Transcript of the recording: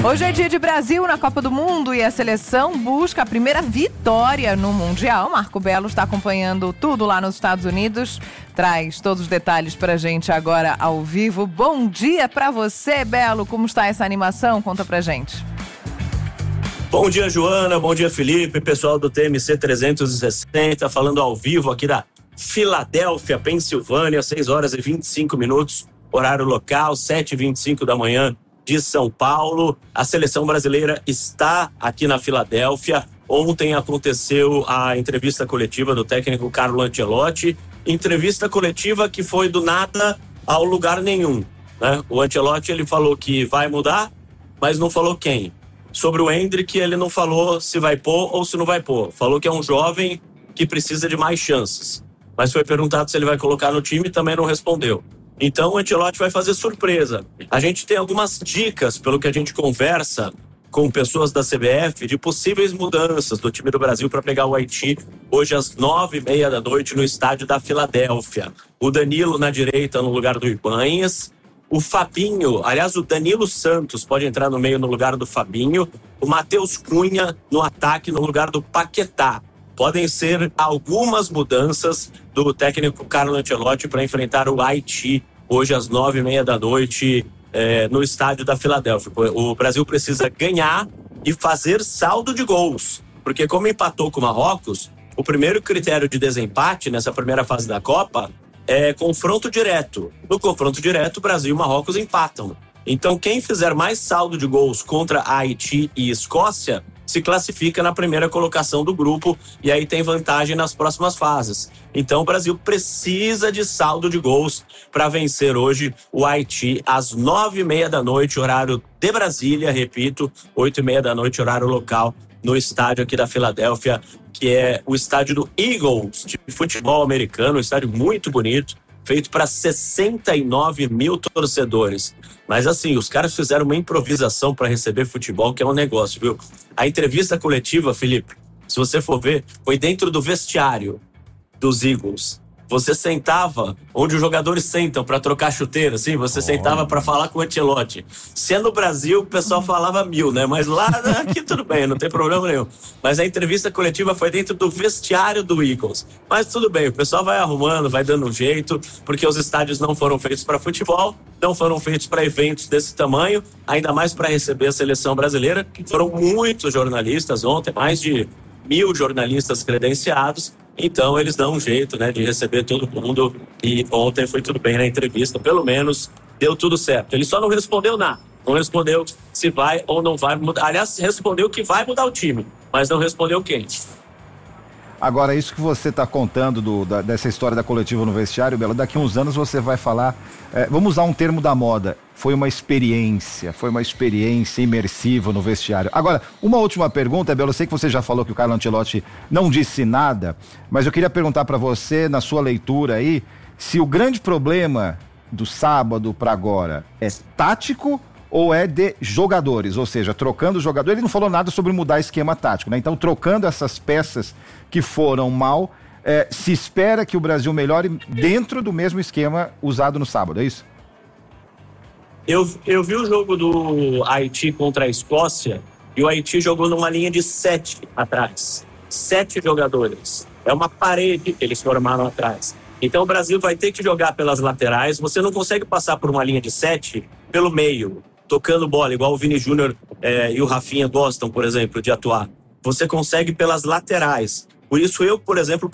Hoje é dia de Brasil na Copa do Mundo e a seleção busca a primeira vitória no Mundial. Marco Belo está acompanhando tudo lá nos Estados Unidos. Traz todos os detalhes pra gente agora ao vivo. Bom dia pra você, Belo. Como está essa animação? Conta pra gente. Bom dia, Joana. Bom dia, Felipe. Pessoal do TMC 360, falando ao vivo aqui da Filadélfia, Pensilvânia, 6 horas e 25 minutos, horário local, 7h25 da manhã de São Paulo. A seleção brasileira está aqui na Filadélfia. Ontem aconteceu a entrevista coletiva do técnico Carlo Ancelotti, entrevista coletiva que foi do nada ao lugar nenhum, né? O Ancelotti, ele falou que vai mudar, mas não falou quem. Sobre o Endrick, ele não falou se vai pôr ou se não vai pôr. Falou que é um jovem que precisa de mais chances. Mas foi perguntado se ele vai colocar no time e também não respondeu. Então o Ancelotti vai fazer surpresa. A gente tem algumas dicas, pelo que a gente conversa com pessoas da CBF, de possíveis mudanças do time do Brasil para pegar o Haiti hoje às 9h30 da noite no estádio da Filadélfia. O Danilo na direita no lugar do Ibanez. O Fabinho, aliás, o Danilo Santos pode entrar no meio no lugar do Fabinho. O Matheus Cunha no ataque no lugar do Paquetá. Podem ser algumas mudanças do técnico Carlo Ancelotti para enfrentar o Haiti hoje às 9h30 da noite no estádio da Filadélfia. O Brasil precisa ganhar e fazer saldo de gols, porque como empatou com o Marrocos, o primeiro critério de desempate nessa primeira fase da Copa é confronto direto. No confronto direto, Brasil e Marrocos empatam. Então quem fizer mais saldo de gols contra Haiti e Escócia se classifica na primeira colocação do grupo e aí tem vantagem nas próximas fases. Então o Brasil precisa de saldo de gols para vencer hoje o Haiti às 9h30 da noite, horário de Brasília, repito, 8h30 da noite, horário local, no estádio aqui da Filadélfia, que é o estádio do Eagles, de futebol americano, um estádio muito bonito, feito para 69 mil torcedores. Mas assim, os caras fizeram uma improvisação para receber futebol, que é um negócio, viu? A entrevista coletiva, Felipe, se você for ver, foi dentro do vestiário dos Eagles. Você sentava onde os jogadores sentam para trocar chuteira, assim, você sentava para falar com o Ancelotti. Se é no Brasil, o pessoal falava 1000, né? Mas lá, aqui tudo bem, não tem problema nenhum. Mas a entrevista coletiva foi dentro do vestiário do Eagles. Mas tudo bem, o pessoal vai arrumando, vai dando um jeito, porque os estádios não foram feitos para futebol, não foram feitos para eventos desse tamanho, ainda mais para receber a seleção brasileira. Foram muitos jornalistas ontem, mais de 1000 jornalistas credenciados. Então eles dão um jeito, né, de receber todo mundo, e ontem foi tudo bem na entrevista, pelo menos deu tudo certo. Ele só não respondeu nada, não respondeu se vai ou não vai mudar. Aliás, respondeu que vai mudar o time, mas não respondeu quem. Agora, isso que você está contando dessa história da coletiva no vestiário, Bela, daqui a uns anos você vai falar, vamos usar um termo da moda, foi uma experiência imersiva no vestiário. Agora, uma última pergunta, Bela, eu sei que você já falou que o Carlo Ancelotti não disse nada, mas eu queria perguntar para você, na sua leitura aí, se o grande problema do sábado para agora é tático ou é de jogadores, ou seja, trocando os jogadores. Ele não falou nada sobre mudar esquema tático, né? Então, trocando essas peças que foram mal, se espera que o Brasil melhore dentro do mesmo esquema usado no sábado, é isso? Eu vi o jogo do Haiti contra a Escócia e o Haiti jogou numa linha de 7 atrás. 7 jogadores. É uma parede que eles formaram atrás. Então o Brasil vai ter que jogar pelas laterais. Você não consegue passar por uma linha de 7 pelo meio, tocando bola, igual o Vini Júnior e o Rafinha gostam, por exemplo, de atuar. Você consegue pelas laterais. Por isso eu, por exemplo,